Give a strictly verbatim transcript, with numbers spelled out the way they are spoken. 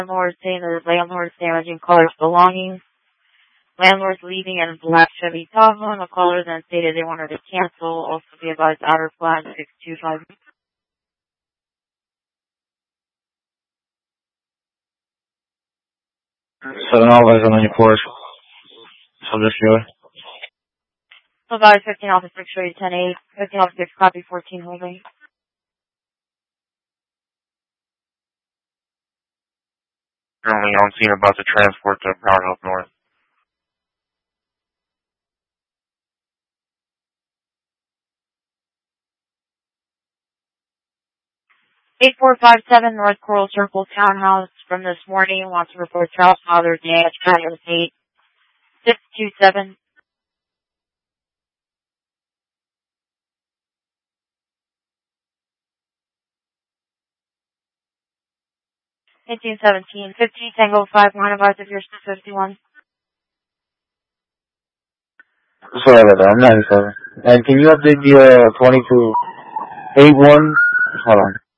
Landlord saying that the landlord is damaging caller's belongings. Landlord's leaving in a black Chevy Tahoe, and the caller then stated they wanted to cancel. Also be advised outer flat six two five. Seven Alvarez on your course. Subject here. So about fifteen Office six Shorty ten eight. fifteen Office six copy fourteen holding. Currently on scene about to transport to Power Health North. eight four five seven North Coral Circle Townhouse from this morning. Wants to report Charles Father damage address eight six two seven. eighteen seventeen. fifteen Tango five. Line of eyes if you're fifty-one. Sorry about that. I'm ninety-seven. And can you update the uh, twenty-two eight one? Hold on.